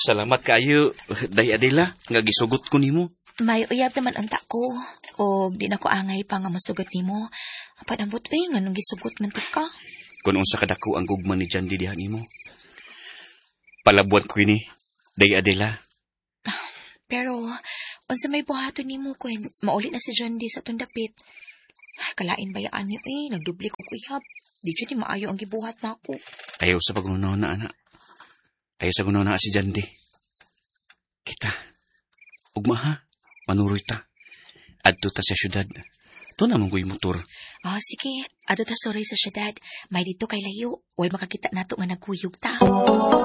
Salamat kaayo, Day Adela, nga gisugot ko nimo. May uyab naman ang tako. O di na ko angay pa nga masugot nimo. Apan ambot nga nung gisugot man to ka. Kung unsa kadako ang gugma ni Jandy diha nimo. Palabuan ko ini, Day Adela. Pero, unsa may buhaton nimo kung maulit na si John D sa tundapit. Kalain bayaan niyo nagdubli ko kuyab. Di siya maayo ang gibuhat na ako. Ayaw sa pagunaw na, anak. Ayaw sa gunaw na si Jandy. Kita, ugma ha, manuroy ta. Adto ta sa syudad. Ito naman ko yung motor. Oh, sige. Ato ta sorry sa syudad. May dito kay layo. Huwag makakita nato nga nagkuyog ta.